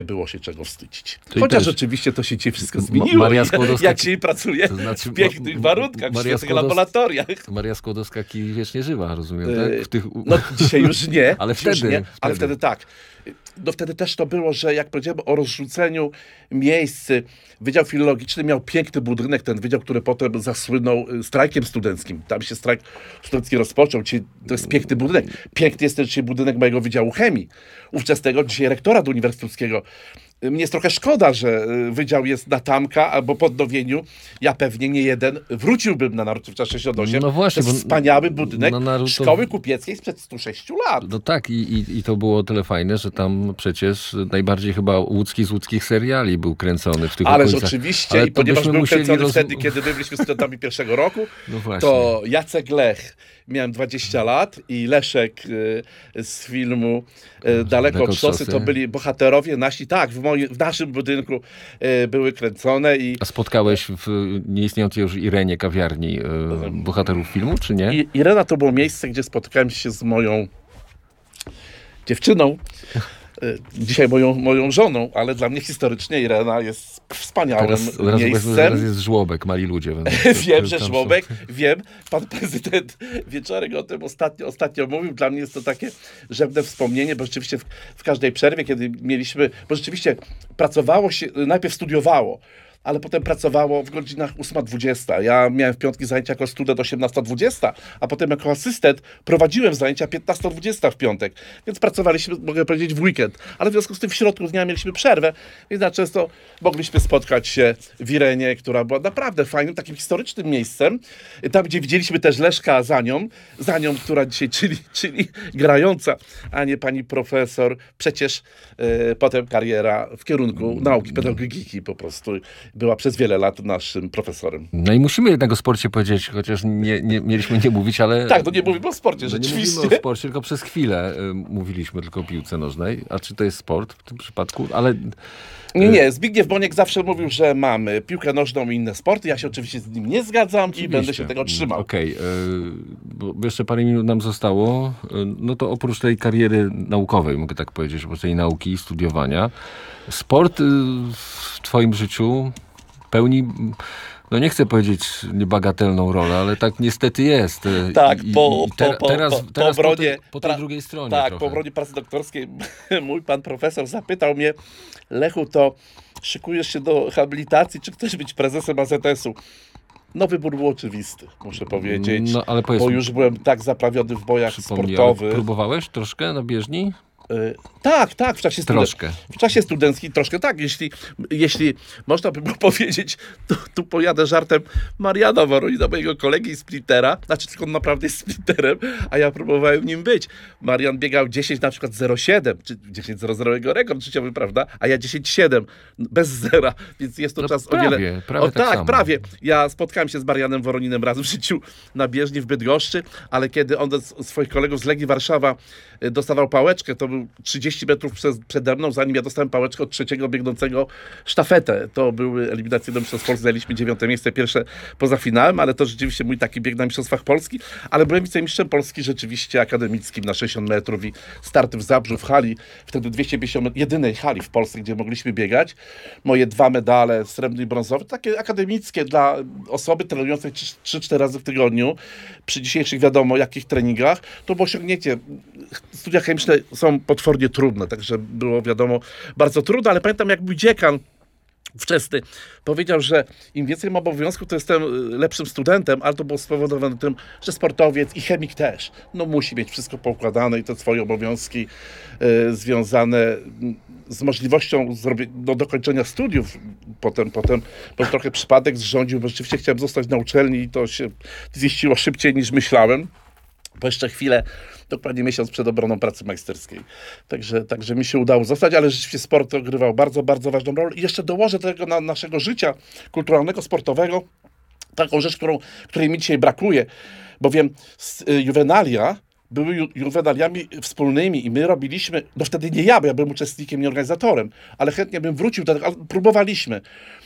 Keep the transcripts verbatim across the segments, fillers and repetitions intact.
było się czego wstydzić. Czyli Chociaż też oczywiście to się dzisiaj wszystko Ma- zmieniło. Maria i Skłodowska- Jak się pracuje to znaczy, w pięknych Ma- warunkach, w Maria świetnych Skłodows- laboratoriach. Maria Skłodowska-Curie wiecznie żywa, rozumiem, tak? W tych... No dzisiaj już nie. Ale już wtedy, nie, ale wtedy. wtedy tak. No wtedy też to było, że jak powiedziałem o rozrzuceniu miejsc, Wydział Filologiczny miał piękny budynek, ten wydział, który potem zasłynął strajkiem studenckim. Tam się strajk studencki rozpoczął. Dzisiaj to jest piękny budynek. Piękny jest też dzisiaj budynek mojego Wydziału Chemii, ówczesnego dzisiaj rektora do Uniwersytetu Łódzkiego. Mnie jest trochę szkoda, że wydział jest na tamka albo po odnowieniu. Ja pewnie nie jeden wróciłbym na Narutowicza sześćdziesiąt osiem. No właśnie, to jest bo wspaniały budynek na Narutow- Szkoły Kupieckiej sprzed stu sześciu lat. No tak, i, i, i to było o tyle fajne, że tam przecież najbardziej chyba łódzki z łódzkich seriali był kręcony w tych Ależ okolicach. oczywiście, Ale i to ponieważ byśmy był musieli kręcony roz- wtedy, kiedy my byliśmy studentami pierwszego roku, No właśnie. to Jacek Lech, miałem dwadzieścia lat i Leszek y, z filmu y, Daleko od szosy, to byli bohaterowie nasi, tak, w, moim, w naszym budynku y, były kręcone i A spotkałeś w nieistniejącej już Irenie kawiarni e, bohaterów filmu, czy nie? I Irena to było miejsce, gdzie spotkałem się z moją dziewczyną, y, dzisiaj moją, moją żoną, ale dla mnie historycznie Irena jest wspaniałym Teraz, od razu miejscem. powiedzmy, że teraz jest żłobek, mali ludzie. Będą, Wiem, że tam są. żłobek, wiem. Pan prezydent Wieczorek o tym ostatnio, ostatnio mówił. Dla mnie jest to takie rzewne wspomnienie, bo rzeczywiście w, w każdej przerwie, kiedy mieliśmy, bo rzeczywiście pracowało się, najpierw studiowało, ale potem pracowało w godzinach ósma dwudziesta. Ja miałem w piątki zajęcia jako student osiemnasta dwudziesta, a potem jako asystent prowadziłem zajęcia piętnasta dwudziesta w piątek. Więc pracowaliśmy, mogę powiedzieć, w weekend. Ale w związku z tym w środku dnia mieliśmy przerwę, więc na często mogliśmy spotkać się w Irenie, która była naprawdę fajnym, takim historycznym miejscem. Tam, gdzie widzieliśmy też Leszka za nią, za nią, która dzisiaj, czyli, czyli grająca, a nie pani profesor. Przecież e, potem kariera w kierunku nauki, pedagogiki po prostu była przez wiele lat naszym profesorem. No i musimy jednak o sporcie powiedzieć, chociaż nie, nie mieliśmy nie mówić, ale... Tak, no nie mówimy o sporcie, no nie rzeczywiście. mówimy o sporcie, tylko przez chwilę y, mówiliśmy tylko o piłce nożnej. A czy to jest sport w tym przypadku? Ale... Nie, nie, Zbigniew Boniek zawsze mówił, że mamy piłkę nożną i inne sporty. Ja się oczywiście z nim nie zgadzam Oczywiście. i będę się tego trzymał. Okej, okay. Bo jeszcze parę minut nam zostało. Y, no to oprócz tej kariery naukowej, mogę tak powiedzieć, oprócz tej nauki i studiowania, sport y, w twoim życiu pełni, no nie chcę powiedzieć niebagatelną rolę, ale tak niestety jest. Tak, I, po, i te, po, po, teraz, po, teraz po, po, obronie, tej, po tej pra, drugiej stronie Tak, trochę. po obronie pracy doktorskiej mój pan profesor zapytał mnie: Lechu, to szykujesz się do habilitacji, czy chcesz być prezesem A Z S u? No wybór był oczywisty, muszę powiedzieć, no, ale powiedz, bo już byłem tak zaprawiony w bojach sportowych. Próbowałeś troszkę na bieżni? Yy, tak, tak, w czasie, Troszkę. studen- w czasie studenckim troszkę tak, jeśli, jeśli można by było powiedzieć, to tu pojadę żartem Mariana Woronina, mojego kolegi splintera, znaczy tylko on naprawdę jest splinterem, a ja próbowałem nim być. Marian biegał dziesięć na przykład zero siedem, czy dziesięć zero zero jego rekord życiowy, prawda, a ja dziesięć siedem, bez zera, więc jest to No czas prawie, o wiele... prawie o, tak tak, samo. prawie. Ja spotkałem się z Marianem Woroninem raz w życiu na bieżni w Bydgoszczy, ale kiedy on od swoich kolegów z Legii Warszawa y, dostawał pałeczkę, to był trzydzieści metrów przez, przede mną, zanim ja dostałem pałeczkę od trzeciego biegnącego sztafetę. To były eliminacje do Mistrzostw Polski, zajęliśmy dziewiąte miejsce, pierwsze poza finałem, ale to rzeczywiście mój taki bieg na Mistrzostwach Polski, ale byłem wicemistrzem Polski rzeczywiście akademickim na sześćdziesiąt metrów i starty w Zabrzu w hali, wtedy dwieście pięćdziesiąt metrów, jedynej hali w Polsce, gdzie mogliśmy biegać. Moje dwa medale, srebrny i brązowy, takie akademickie dla osoby trenującej trzy cztery razy w tygodniu, przy dzisiejszych wiadomo jakich treningach, to było osiągnięcie. Studia chemiczne są potwornie trudne, także było wiadomo bardzo trudne, ale pamiętam jak mój dziekan wczesny powiedział, że im więcej mam obowiązków, to jestem lepszym studentem, ale to było spowodowane tym, że sportowiec i chemik też, no musi mieć wszystko poukładane i te swoje obowiązki y, związane z możliwością zrobienia, no, dokończenia studiów. Potem, potem był trochę przypadek zrządził, bo rzeczywiście chciałem zostać na uczelni i to się ziściło szybciej niż myślałem, bo jeszcze chwilę, dokładnie miesiąc przed obroną pracy magisterskiej. Także, także mi się udało zostać, ale rzeczywiście sport odgrywał bardzo, bardzo ważną rolę. I jeszcze dołożę do tego na naszego życia kulturalnego, sportowego taką rzecz, którą, której mi dzisiaj brakuje, bowiem juwenalia były ju, juwenaliami wspólnymi i my robiliśmy, no wtedy nie ja, bo ja byłem uczestnikiem, nie organizatorem, ale chętnie bym wrócił do tego, ale próbowaliśmy.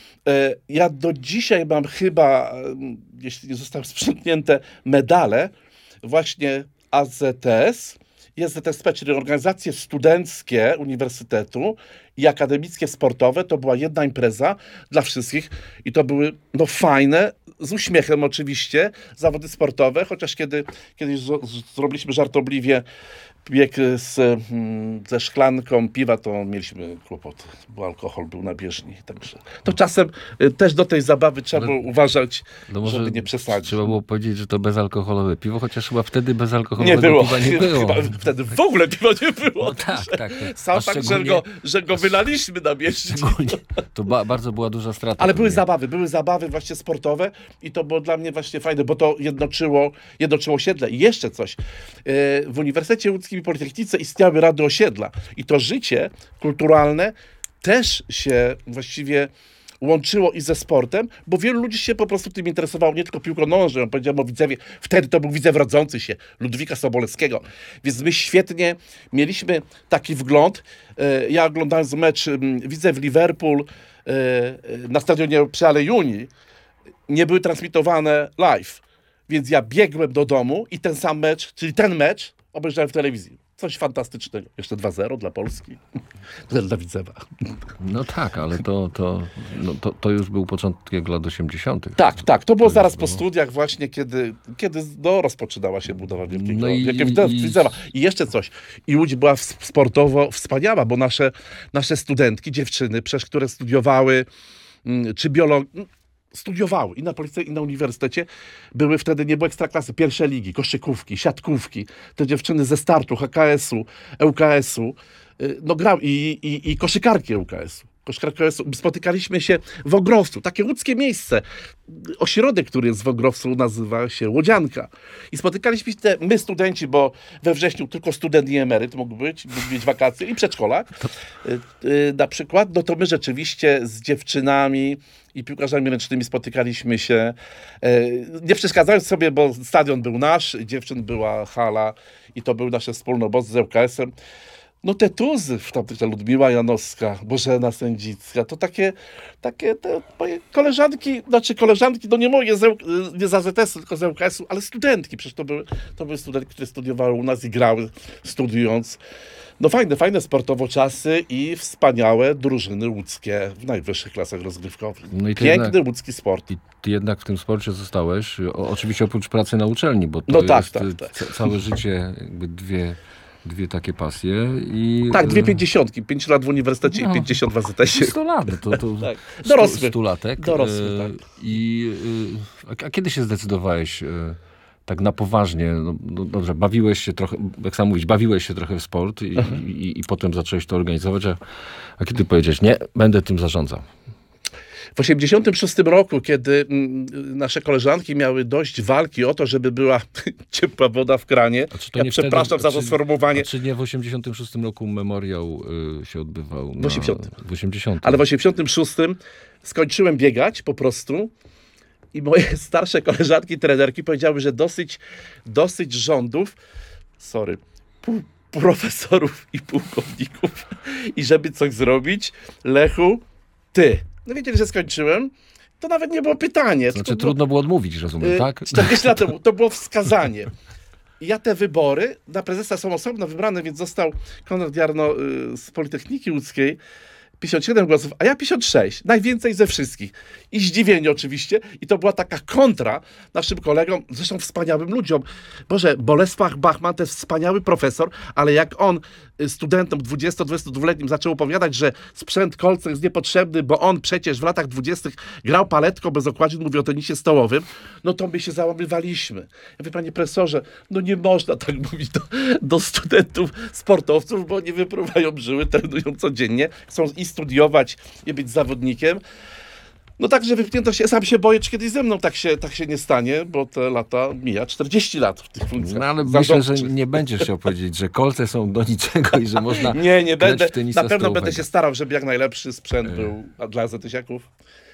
Ja do dzisiaj mam chyba, jeśli nie zostały sprzątnięte, medale właśnie A Z S jest Z S P, czyli organizacje studenckie uniwersytetu i akademickie sportowe. To była jedna impreza dla wszystkich i to były no, fajne, z uśmiechem oczywiście, zawody sportowe, chociaż kiedy kiedyś z, z, zrobiliśmy żartobliwie bieg z, mm, ze szklanką piwa, to mieliśmy kłopoty, bo alkohol był na bieżni. Także to czasem y, też do tej zabawy trzeba było uważać, No może żeby nie przesadzić. trzeba było powiedzieć, że to bezalkoholowe piwo, chociaż chyba wtedy Nie bezalkoholowego było. piwa nie było. Chyba wtedy w ogóle piwa nie było. No tak, tak. Sam A tak, że szczególnie- go, że go wylaliśmy na bieżni. Szczególnie, to ba, bardzo była duża strata. Ale były pewnie. zabawy, były zabawy właśnie sportowe i to było dla mnie właśnie fajne, bo to jednoczyło, jednoczyło osiedle. I jeszcze coś. Yy, W Uniwersytecie Łódzkim i Politechnice istniały rady osiedla i to życie kulturalne też się właściwie łączyło i ze sportem, bo wielu ludzi się po prostu tym interesowało, nie tylko piłką nożną, ja powiedziałem o Widzewie, wtedy to był Widzew rodzący się, Ludwika Sobolewskiego, więc my świetnie mieliśmy taki wgląd. E, Ja oglądając mecz m, Widzew-Liverpool e, e, na stadionie przy Alei Unii, nie były transmitowane live, więc ja biegłem do domu i ten sam mecz, czyli ten mecz obejrzałem w telewizji. Coś fantastycznego. Jeszcze dwa zero dla Polski. Dla, dla Widzewa. No tak, ale to, to, no to, to już był początek lat osiemdziesiątych. Tak, tak. To było To zaraz już po było. studiach właśnie, kiedy, kiedy no, rozpoczynała się budowa Wielkiego No i- Wielkiego i- Widzewa. I jeszcze coś. I Łódź była w- sportowo wspaniała, bo nasze, nasze studentki, dziewczyny, przecież które studiowały mm, czy biologię, studiowały i na policji, i na uniwersytecie, były wtedy, nie było ekstraklasy, pierwsze ligi, koszykówki, siatkówki, te dziewczyny ze startu, H K S-u, E U K S-u, y, no grał i, i, i koszykarki E U K S-u. Koszykarki E U K S-u. Spotykaliśmy się w Ogrowcu, takie łódzkie miejsce. Ośrodek, który jest w Ogrowcu, nazywa się Łodzianka. I spotykaliśmy się, te, my studenci, bo we wrześniu tylko student i emeryt mógł być, mógł mieć wakacje i przedszkolak. Y, y, na przykład, no to my rzeczywiście z dziewczynami i piłkarzami ręcznymi spotykaliśmy się, e, nie przeszkadzając sobie, bo stadion był nasz, dziewczyn była hala i to był nasze wspólne obozy z E U K S-em. No te tuzy, w tamtych, ta Ludmiła Janowska, Bożena Sędzicka, to takie, takie te moje koleżanki, znaczy koleżanki, no nie moje, z, E U- nie z A Z S-u, tylko z E U K S-u, ale studentki, przecież to były, to były studentki, które studiowały u nas i grały studiując. No fajne, fajne sportowo czasy i wspaniałe drużyny łódzkie w najwyższych klasach rozgrywkowych. No i to Piękny jednak- łódzki sport. I ty jednak w tym sporcie zostałeś, o, oczywiście oprócz pracy na uczelni, bo to No tak, jest tak, y, tak. ca- całe życie jakby dwie, dwie takie pasje. I, Tak, dwie y, pięćdziesiątki, pięć lat w uniwersytecie No. i pięćdziesiąt w A Z S-ie. sto lat, no to, to Tak. stu- Dorosły. stulatek. Dorosły, y, tak. I y, a, a kiedy się zdecydowałeś y, tak na poważnie, no, no dobrze, bawiłeś się trochę, jak sam mówisz, bawiłeś się trochę w sport i, i, i potem zacząłeś to organizować, a, a kiedy powiedziałeś, nie, będę tym zarządzał? W osiemdziesiątym szóstym roku, kiedy mm, nasze koleżanki miały dość walki o to, żeby była ciepła woda w kranie, A czy to ja nie przepraszam wtedy- za to czy- sformułowanie, A czy nie w osiemdziesiątym szóstym roku memoriał y, się odbywał? W osiemdziesiątym. W osiemdziesiątym. ale w osiemdziesiątym szóstym skończyłem biegać po prostu i moje starsze koleżanki, trenerki powiedziały, że dosyć, dosyć rządów, sorry, pół, profesorów i pułkowników i żeby coś zrobić, Lechu, ty. No wiedzieli, że skończyłem, to nawet nie było pytanie. Znaczy tylko było- trudno było odmówić, rozumiem, Y, tak? czterdzieści lat temu. To było wskazanie. I ja te wybory na prezesa są osobno wybrane, więc został Konrad Jarno y, z Politechniki Łódzkiej. pięćdziesiąt siedem głosów, a ja pięćdziesiąt sześć. Najwięcej ze wszystkich. I zdziwienie oczywiście. I to była taka kontra naszym kolegom, zresztą wspaniałym ludziom. Boże, Bolesław Bachman to jest wspaniały profesor, ale jak on y, studentom dwudziesto-dwudziestodwuletnim zaczął opowiadać, że sprzęt kolce jest niepotrzebny, bo on przecież w latach dwudziestych grał paletką bez okładzin, mówię o tenisie stołowym, no to my się załamywaliśmy. Ja mówię, panie profesorze, no nie można tak mówić do, do studentów, sportowców, bo nie wypływają żyły, trenują codziennie, chcą i studiować, i być zawodnikiem. No także wypchnięto się, sam się boję, czy kiedyś ze mną tak się, tak się nie stanie, bo te lata mija, czterdzieści lat w tych funkcjach No ale myślę, że zarządczych. nie będziesz chciał powiedzieć, że kolce są do niczego i że można Nie, nie grać będę. w tenisa Na pewno stołowego. będę się starał, żeby jak najlepszy sprzęt E. był dla zetysiaków.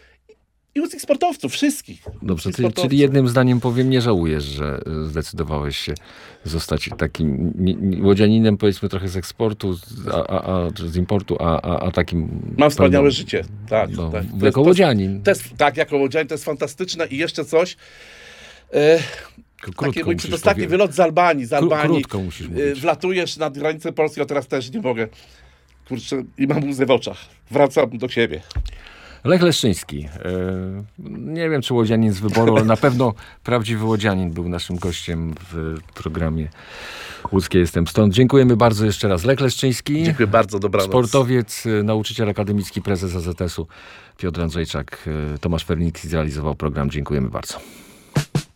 I łódzkich sportowców, wszystkich. Dobrze, Łódzkich czyli, sportowców. czyli jednym zdaniem powiem, nie żałujesz, że y, zdecydowałeś się zostać takim nie- nie- łodzianinem, powiedzmy trochę z eksportu, z- a, a, a, czy z importu, a, a, a takim... Mam wspaniałe pełną- życie. Tak, No, tak. jako jest- łodzianin. To jest, tak, jako łodzianin to jest fantastyczne i jeszcze coś. E, Krótko Taki mój musisz przedostatni powiedzieć. wylot z Albanii. Z Kró- Albanii. krótko musisz Y, mówić. Wlatujesz nad granicę Polski, a teraz też nie mogę. Kurczę, i mam łzy w oczach. Wracam do siebie. Lech Leszczyński. E, nie wiem, czy łodzianin z wyboru, ale na pewno prawdziwy łodzianin był naszym gościem w programie Łódzkie Jestem Stąd. Dziękujemy bardzo jeszcze raz. Lech Leszczyński, Dziękuję bardzo, dobranoc. sportowiec, e, nauczyciel akademicki, prezes A Z S u Piotr Andrzejczak, e, Tomasz Fernicki zrealizował program. Dziękujemy bardzo.